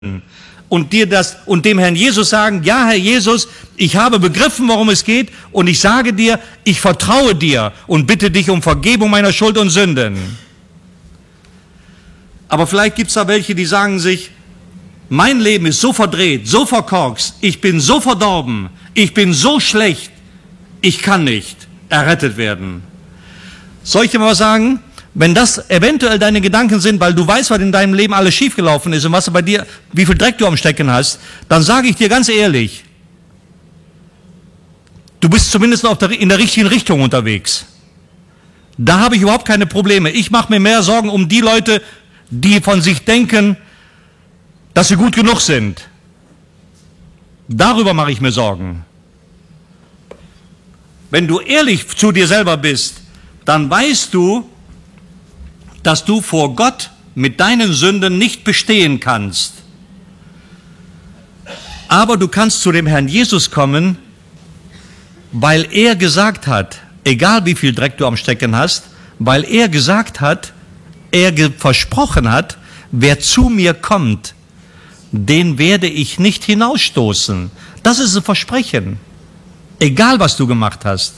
und dem Herrn Jesus sagen, ja, Herr Jesus, ich habe begriffen, worum es geht, und ich sage dir, ich vertraue dir und bitte dich um Vergebung meiner Schuld und Sünden. Aber vielleicht gibt es da welche, die sagen sich, mein Leben ist so verdreht, so verkorkst, ich bin so verdorben, ich bin so schlecht, ich kann nicht errettet werden. Soll ich dir mal was sagen? Wenn das eventuell deine Gedanken sind, weil du weißt, was in deinem Leben alles schiefgelaufen ist und was bei dir, wie viel Dreck du am Stecken hast, dann sage ich dir ganz ehrlich, du bist zumindest in der richtigen Richtung unterwegs. Da habe ich überhaupt keine Probleme. Ich mache mir mehr Sorgen um die Leute, die von sich denken, dass sie gut genug sind. Darüber mache ich mir Sorgen. Wenn du ehrlich zu dir selber bist, dann weißt du, dass du vor Gott mit deinen Sünden nicht bestehen kannst. Aber du kannst zu dem Herrn Jesus kommen, weil er gesagt hat, egal wie viel Dreck du am Stecken hast, weil er gesagt hat, versprochen hat, wer zu mir kommt, den werde ich nicht hinausstoßen. Das ist ein Versprechen. Egal, was du gemacht hast.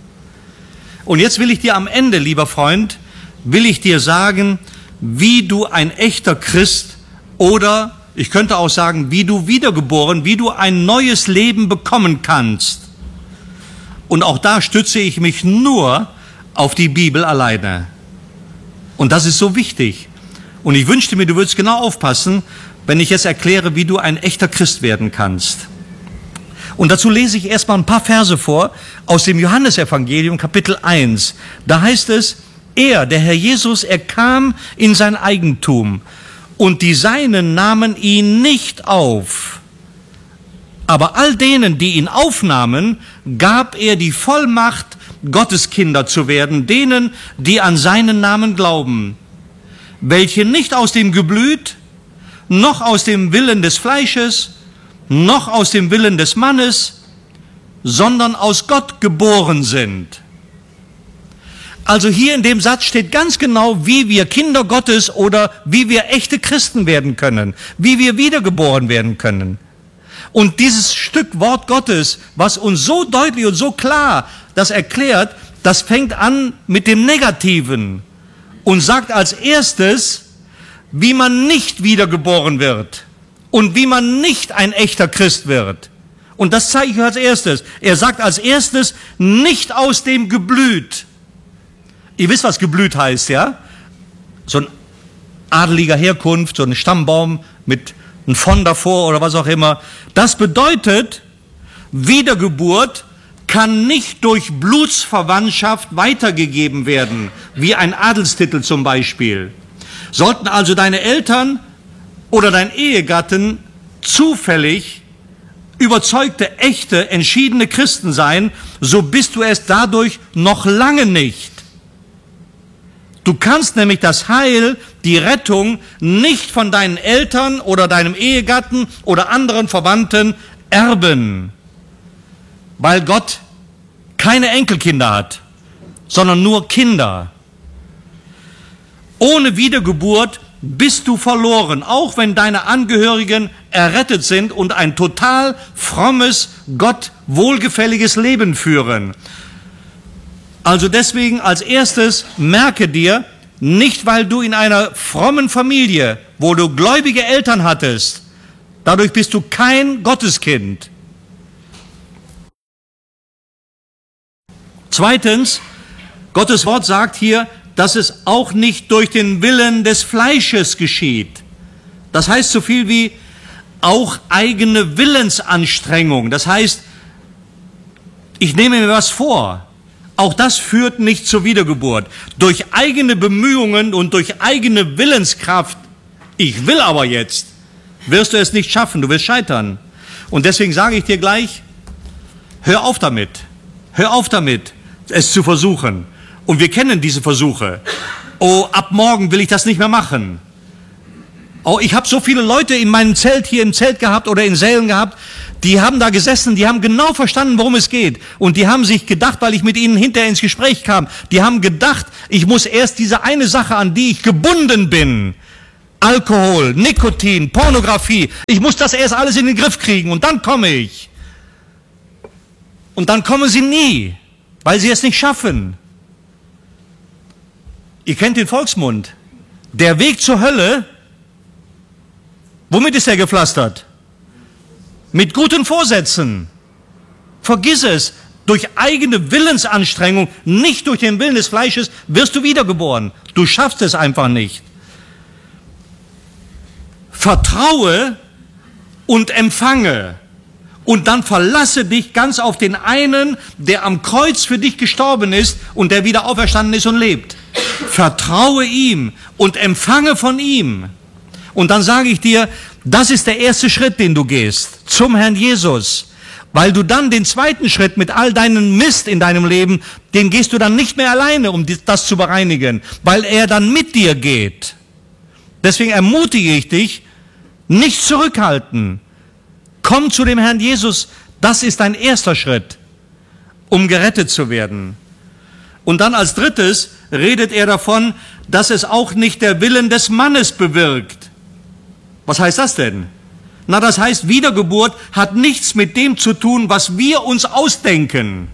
Und jetzt will ich dir am Ende, lieber Freund, will ich dir sagen, wie du ein echter Christ oder ich könnte auch sagen, wie du wiedergeboren, wie du ein neues Leben bekommen kannst. Und auch da stütze ich mich nur auf die Bibel alleine. Und das ist so wichtig. Und ich wünschte mir, du würdest genau aufpassen, wenn ich jetzt erkläre, wie du ein echter Christ werden kannst. Und dazu lese ich erstmal ein paar Verse vor aus dem Johannesevangelium, Kapitel 1. Da heißt es, der Herr Jesus, er kam in sein Eigentum und die Seinen nahmen ihn nicht auf. Aber all denen, die ihn aufnahmen, gab er die Vollmacht, Gotteskinder zu werden, denen, die an seinen Namen glauben, welche nicht aus dem Geblüt, noch aus dem Willen des Fleisches, noch aus dem Willen des Mannes, sondern aus Gott geboren sind. Also hier in dem Satz steht ganz genau, wie wir Kinder Gottes oder wie wir echte Christen werden können, wie wir wiedergeboren werden können. Und dieses Stück Wort Gottes, was uns so deutlich und so klar das erklärt, das fängt an mit dem Negativen und sagt als erstes, wie man nicht wiedergeboren wird und wie man nicht ein echter Christ wird. Und das zeige ich als erstes. Er sagt als erstes, nicht aus dem Geblüt. Ihr wisst, was Geblüt heißt, ja? So ein adeliger Herkunft, so ein Stammbaum mit einem von davor oder was auch immer. Das bedeutet, Wiedergeburt kann nicht durch Blutsverwandtschaft weitergegeben werden, wie ein Adelstitel zum Beispiel. Sollten also deine Eltern oder dein Ehegatten zufällig überzeugte, echte, entschiedene Christen sein, so bist du es dadurch noch lange nicht. Du kannst nämlich das Heil, die Rettung nicht von deinen Eltern oder deinem Ehegatten oder anderen Verwandten erben, weil Gott keine Enkelkinder hat, sondern nur Kinder. Ohne Wiedergeburt bist du verloren, auch wenn deine Angehörigen errettet sind und ein total frommes, Gott wohlgefälliges Leben führen. Also deswegen als erstes merke dir, nicht weil du in einer frommen Familie, wo du gläubige Eltern hattest, dadurch bist du kein Gotteskind. Zweitens, Gottes Wort sagt hier, dass es auch nicht durch den Willen des Fleisches geschieht. Das heißt so viel wie auch eigene Willensanstrengung. Das heißt, ich nehme mir was vor. Auch das führt nicht zur Wiedergeburt. Durch eigene Bemühungen und durch eigene Willenskraft, ich will aber jetzt, wirst du es nicht schaffen, du wirst scheitern. Und deswegen sage ich dir gleich, hör auf damit, es zu versuchen. Und wir kennen diese Versuche. Oh, ab morgen will ich das nicht mehr machen. Oh, ich habe so viele Leute in meinem Zelt, hier im Zelt gehabt oder in Sälen gehabt, die haben da gesessen, die haben genau verstanden, worum es geht. Und die haben sich gedacht, weil ich mit ihnen hinterher ins Gespräch kam, die haben gedacht, ich muss erst diese eine Sache, an die ich gebunden bin, Alkohol, Nikotin, Pornografie. Ich muss das erst alles in den Griff kriegen und dann komme ich. Und dann kommen sie nie, weil sie es nicht schaffen. Ihr kennt den Volksmund. Der Weg zur Hölle, womit ist er gepflastert? Mit guten Vorsätzen. Vergiss es. Durch eigene Willensanstrengung, nicht durch den Willen des Fleisches, wirst du wiedergeboren. Du schaffst es einfach nicht. Vertraue und empfange. Und dann verlasse dich ganz auf den einen, der am Kreuz für dich gestorben ist und der wieder auferstanden ist und lebt. Vertraue ihm und empfange von ihm. Und dann sage ich dir, das ist der erste Schritt, den du gehst, zum Herrn Jesus. Weil du dann den zweiten Schritt mit all deinem Mist in deinem Leben, den gehst du dann nicht mehr alleine, um das zu bereinigen, weil er dann mit dir geht. Deswegen ermutige ich dich, nicht zurückhalten. Komm zu dem Herrn Jesus, das ist dein erster Schritt, um gerettet zu werden. Und dann als drittes redet er davon, dass es auch nicht der Willen des Mannes bewirkt. Was heißt das denn? Na, das heißt, Wiedergeburt hat nichts mit dem zu tun, was wir uns ausdenken.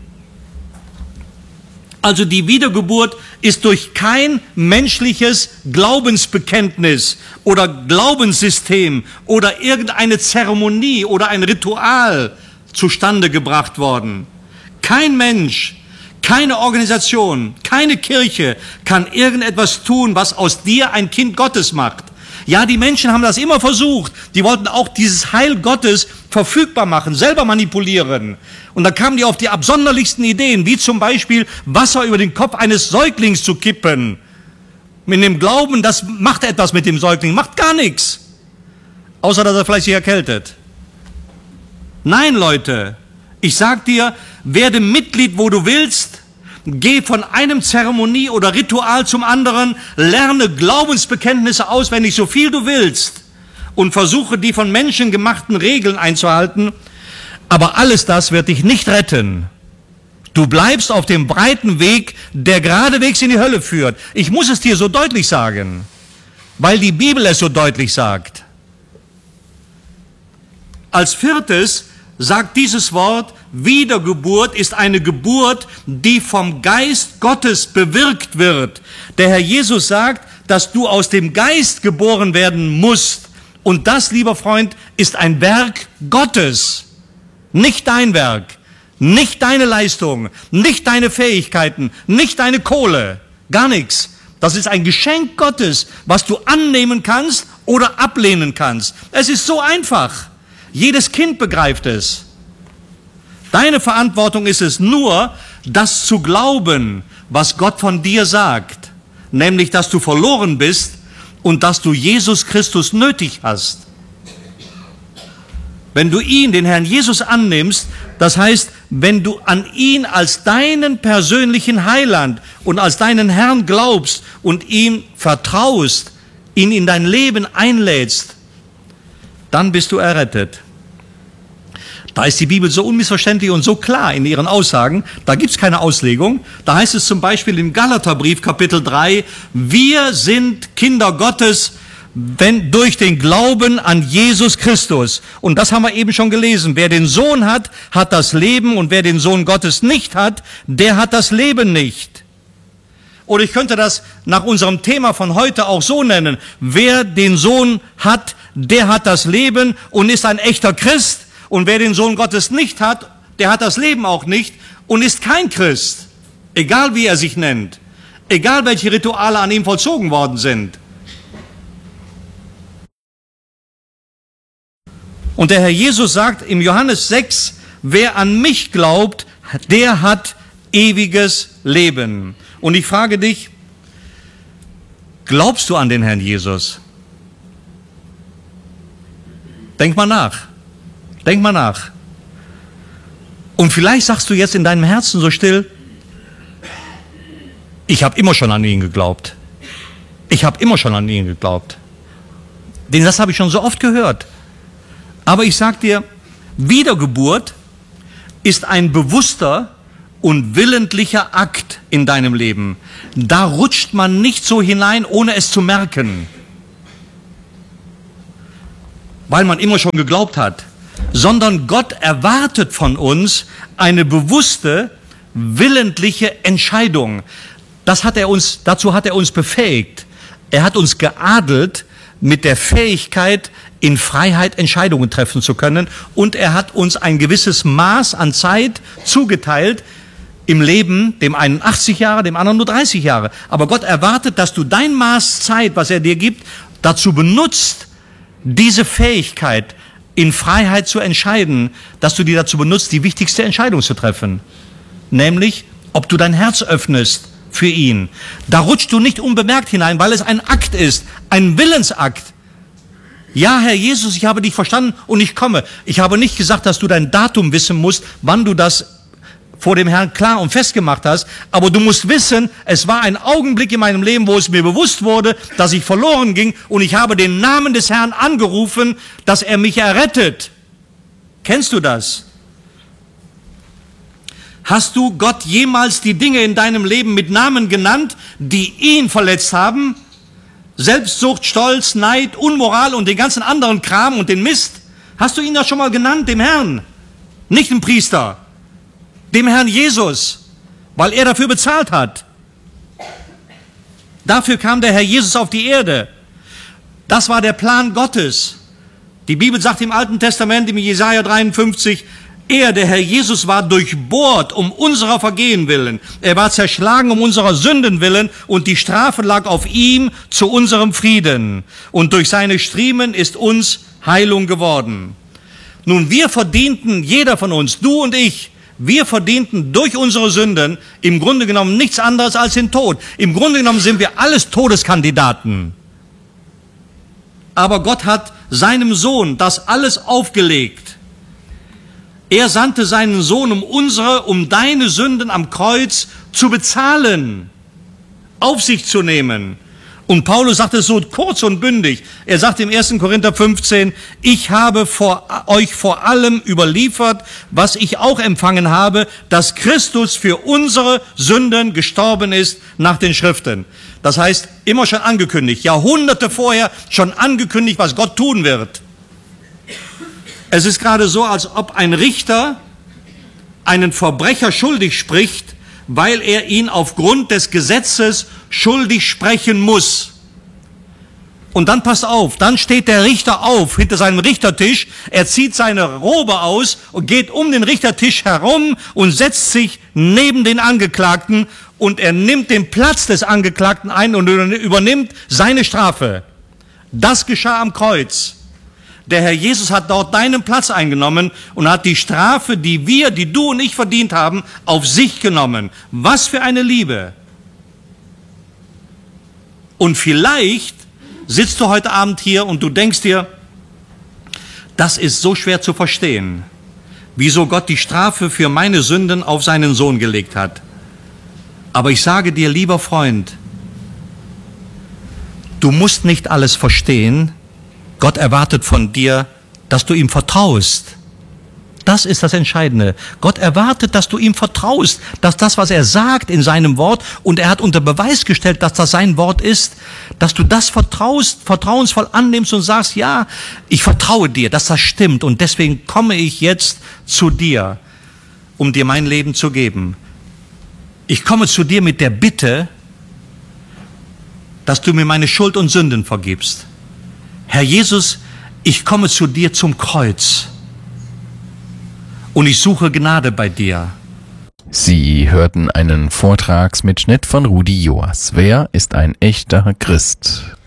Also die Wiedergeburt ist durch kein menschliches Glaubensbekenntnis oder Glaubenssystem oder irgendeine Zeremonie oder ein Ritual zustande gebracht worden. Kein Mensch, keine Organisation, keine Kirche kann irgendetwas tun, was aus dir ein Kind Gottes macht. Ja, die Menschen haben das immer versucht. Die wollten auch dieses Heil Gottes verfügbar machen, selber manipulieren. Und da kamen die auf die absonderlichsten Ideen, wie zum Beispiel Wasser über den Kopf eines Säuglings zu kippen. Mit dem Glauben, das macht etwas mit dem Säugling, macht gar nichts. Außer, dass er vielleicht sich erkältet. Nein, Leute, ich sag dir, werde Mitglied, wo du willst. Geh von einem Zeremonie oder Ritual zum anderen, lerne Glaubensbekenntnisse auswendig, so viel du willst und versuche, die von Menschen gemachten Regeln einzuhalten. Aber alles das wird dich nicht retten. Du bleibst auf dem breiten Weg, der geradewegs in die Hölle führt. Ich muss es dir so deutlich sagen, weil die Bibel es so deutlich sagt. Als viertes sagt dieses Wort, Wiedergeburt ist eine Geburt, die vom Geist Gottes bewirkt wird. Der Herr Jesus sagt, dass du aus dem Geist geboren werden musst. Und das, lieber Freund, ist ein Werk Gottes. Nicht dein Werk, nicht deine Leistung, nicht deine Fähigkeiten, nicht deine Kohle, gar nichts. Das ist ein Geschenk Gottes, was du annehmen kannst oder ablehnen kannst. Es ist so einfach. Jedes Kind begreift es. Deine Verantwortung ist es nur, das zu glauben, was Gott von dir sagt, nämlich, dass du verloren bist und dass du Jesus Christus nötig hast. Wenn du ihn, den Herrn Jesus, annimmst, das heißt, wenn du an ihn als deinen persönlichen Heiland und als deinen Herrn glaubst und ihm vertraust, ihn in dein Leben einlädst, dann bist du errettet. Da ist die Bibel so unmissverständlich und so klar in ihren Aussagen, da gibt's keine Auslegung. Da heißt es zum Beispiel im Galaterbrief Kapitel 3, wir sind Kinder Gottes, wenn durch den Glauben an Jesus Christus. Und das haben wir eben schon gelesen. Wer den Sohn hat, hat das Leben, und wer den Sohn Gottes nicht hat, der hat das Leben nicht. Oder ich könnte das nach unserem Thema von heute auch so nennen. Wer den Sohn hat, der hat das Leben und ist ein echter Christ. Und wer den Sohn Gottes nicht hat, der hat das Leben auch nicht und ist kein Christ. Egal wie er sich nennt. Egal welche Rituale an ihm vollzogen worden sind. Und der Herr Jesus sagt im Johannes 6, wer an mich glaubt, der hat ewiges Leben. Und ich frage dich, glaubst du an den Herrn Jesus? Denk mal nach. Denk mal nach. Und vielleicht sagst du jetzt in deinem Herzen so still, ich habe immer schon an ihn geglaubt. Ich habe immer schon an ihn geglaubt. Den Satz habe ich schon so oft gehört. Aber ich sag dir, Wiedergeburt ist ein bewusster und willentlicher Akt in deinem Leben. Da rutscht man nicht so hinein, ohne es zu merken. weil man immer schon geglaubt hat, sondern Gott erwartet von uns eine bewusste, willentliche Entscheidung. Dazu hat er uns befähigt. Er hat uns geadelt mit der Fähigkeit, in Freiheit Entscheidungen treffen zu können. Und er hat uns ein gewisses Maß an Zeit zugeteilt im Leben, dem einen 80 Jahre, dem anderen nur 30 Jahre. Aber Gott erwartet, dass du dein Maß Zeit, was er dir gibt, dazu benutzt, diese Fähigkeit in Freiheit zu entscheiden, dass du die dazu benutzt, die wichtigste Entscheidung zu treffen. Nämlich, ob du dein Herz öffnest für ihn. Da rutschst du nicht unbemerkt hinein, weil es ein Akt ist, ein Willensakt. Ja, Herr Jesus, ich habe dich verstanden und ich komme. Ich habe nicht gesagt, dass du dein Datum wissen musst, wann du das vor dem Herrn klar und festgemacht hast, aber du musst wissen, es war ein Augenblick in meinem Leben, wo es mir bewusst wurde, dass ich verloren ging und ich habe den Namen des Herrn angerufen, dass er mich errettet. Kennst du das? Hast du Gott jemals die Dinge in deinem Leben mit Namen genannt, die ihn verletzt haben? Selbstsucht, Stolz, Neid, Unmoral und den ganzen anderen Kram und den Mist. Hast du ihn das schon mal genannt, dem Herrn? Nicht dem Priester, dem Herrn Jesus, weil er dafür bezahlt hat. Dafür kam der Herr Jesus auf die Erde. Das war der Plan Gottes. Die Bibel sagt im Alten Testament, im Jesaja 53, er, der Herr Jesus, war durchbohrt um unserer Vergehen willen. Er war zerschlagen um unserer Sünden willen und die Strafe lag auf ihm zu unserem Frieden. Und durch seine Striemen ist uns Heilung geworden. Nun, wir verdienten, jeder von uns, du und ich, wir verdienten durch unsere Sünden im Grunde genommen nichts anderes als den Tod. Im Grunde genommen sind wir alles Todeskandidaten. Aber Gott hat seinem Sohn das alles aufgelegt. Er sandte seinen Sohn, um deine Sünden am Kreuz zu bezahlen, auf sich zu nehmen. Und Paulus sagt es so kurz und bündig. Er sagt im 1. Korinther 15, ich habe euch vor allem überliefert, was ich auch empfangen habe, dass Christus für unsere Sünden gestorben ist nach den Schriften. Das heißt, immer schon angekündigt, Jahrhunderte vorher schon angekündigt, was Gott tun wird. Es ist gerade so, als ob ein Richter einen Verbrecher schuldig spricht, weil er ihn aufgrund des Gesetzes schuldig sprechen muss. Und dann passt auf, dann steht der Richter auf hinter seinem Richtertisch, er zieht seine Robe aus und geht um den Richtertisch herum und setzt sich neben den Angeklagten und er nimmt den Platz des Angeklagten ein und übernimmt seine Strafe. Das geschah am Kreuz. Der Herr Jesus hat dort deinen Platz eingenommen und hat die Strafe, die du und ich verdient haben, auf sich genommen. Was für eine Liebe! Und vielleicht sitzt du heute Abend hier und du denkst dir, das ist so schwer zu verstehen, wieso Gott die Strafe für meine Sünden auf seinen Sohn gelegt hat. Aber ich sage dir, lieber Freund, du musst nicht alles verstehen. Gott erwartet von dir, dass du ihm vertraust. Das ist das Entscheidende. Gott erwartet, dass du ihm vertraust, dass das, was er sagt in seinem Wort, und er hat unter Beweis gestellt, dass das sein Wort ist, dass du das vertrauensvoll annimmst und sagst, ja, ich vertraue dir, dass das stimmt und deswegen komme ich jetzt zu dir, um dir mein Leben zu geben. Ich komme zu dir mit der Bitte, dass du mir meine Schuld und Sünden vergibst. Herr Jesus, ich komme zu dir zum Kreuz und ich suche Gnade bei dir. Sie hörten einen Vortragsmitschnitt von Rudi Joas. Wer ist ein echter Christ?